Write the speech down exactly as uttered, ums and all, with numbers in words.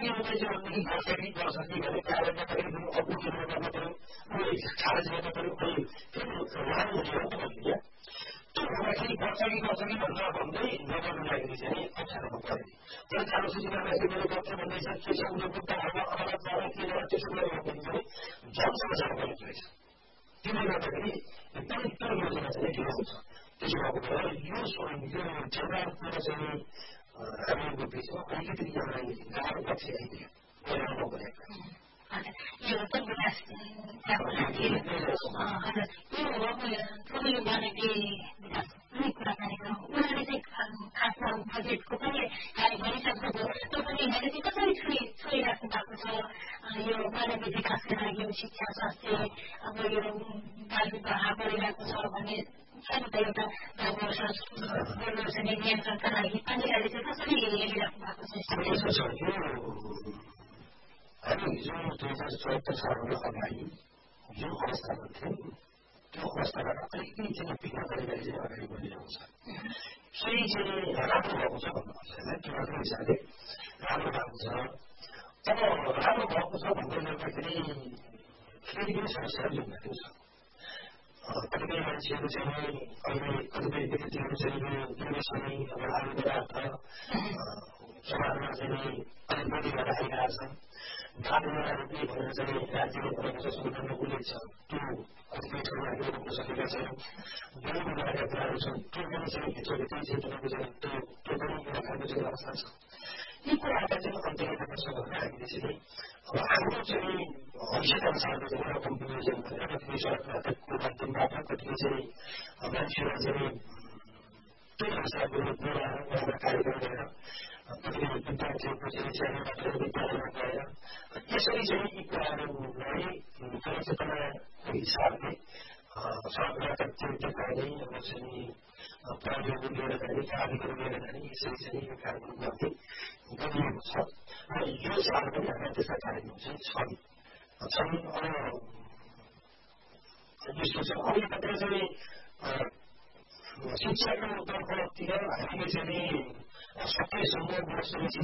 के हुँदैछ भनेदेखि घरसकी घरसकी गर्ने कार्य नगरी अपुरो गर्न पर्यो अनि खारेज गर्न पर्यो अनि फेरि राम्रो हुने हो त भन्ने त्यो हुँदाखेरि घरसकी घरसकी भन्दा भन्दै नगर्नु लागि चाहिँ अप्ठ्यारो पर्यो तर कालो सूचीमा मान्छे मेरो गर्छ भन्दैछ के छ उनीहरूको त अब अदालत जाँदा के गरेर त्यसो गरेर भने झन् समस्या पर्ने रहेछ त्यसले गर्दाखेरि एकदमै त्यो योजना चाहिँ ढिलो हुन्छ त्यसो भएको भएर यो यो जनताको चाहिँ हामीहरूको बिचमा अलिकति एउटा गाह्रो पक्ष आइदियो परिणाम गरेको यो उत्तर विकासका लागि हजुर यो ठुलो मानवीय विकास कुनै कुराकानी गरौँ उहाँले चाहिँ खासमा बजेटको पनि कार्य गरिसक्नुभयो त्यो पनि यहाँले चाहिँ कसरी छोइ छोइराख्नु भएको छ यो मानवीय विकासका लागि शिक्षा स्वास्थ्य अब यो बाल विवाह गरिरहेको छ भन्ने एउटा प्रदर्शनी नियन्त्रणका लागि अनि यहाँले चाहिँ कसरी हेरिराख्नु भएको छ हामी हिजो दुई हजार चौहत्तर सालभन्दा अगाडि जुन अवस्थामा थियौँ त्यो अवस्थाबाट अलिकति चाहिँ भिन्न तरिकाले चाहिँ अगाडि बढिरहेको छ केही चाहिँ राम्रो भएको छ भन्नुपर्छ होइन त्यो आफ्नो हिसाबले राम्रो भएको छ अब राम्रो भएको छ भन्दै गर्दाखेरि फेरि पनि समस्याहरू जोड्दाखेरि छ कतिपय मान्छेहरू चाहिँ अहिले कतिपय व्यक्तिहरू चाहिँ यो समय अब आलुबाट समाजमा चाहिँ अलिक बढी भएर आइरहेको छ धानुमा रोप्ने भनेर चाहिँ राज्यले भनेको छ सङ्गठनमा उल्लेख छ त्यो कतिपय ठाउँमा रोप्न सकेका छैनौँ बेलुका लगाएका कुराहरू छन् त्यो पनि चाहिँ भित्रभित्रै चाहिँ तपाईँको चाहिँ त्यो त्यो पनि एउटा खालको चाहिँ अवस्था छ यी कुराहरूलाई चाहिँ अन्त्य गर्नुपर्छ भनेर हामीले चाहिँ अब हाम्रो चाहिँ भविष्यका अनुसारको चाहिँ एउटा कम्पिटिसन भनेर कतिपय सडक नाटकको माध्यमबाट कतिपय चाहिँ मान्छेलाई चाहिँ त्यही अनुसारको एउटा कार्यक्रम गरेर कतिपय विद्यार्थीहरूको चाहिँ सानोबाट विद्यालयमा गएर यसरी चाहिँ यी कुराहरूलाई जनचेतनाको हिसाबले सडक नाटक चाहिँ देखाउने अब चाहिँ प्रहरीहरू लिएर जाने कार्मिकहरू लिएर जाने यसरी चाहिँ यो कार्यक्रम गर्दै गरिएको छ र यो साल पनि हाम्रा त्यस्ता कार्यक्रम चाहिँ छन् छन् यस्तो छ अब यतातिर चाहिँ शिक्षाको तर्फतिर हामीले चाहिँ सकेसम्म वर्षपछि